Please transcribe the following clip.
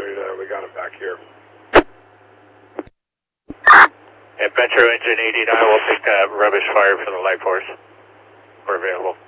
we got him back here. Adventure Engine 89 will take that rubbish fire from the light force. We're available.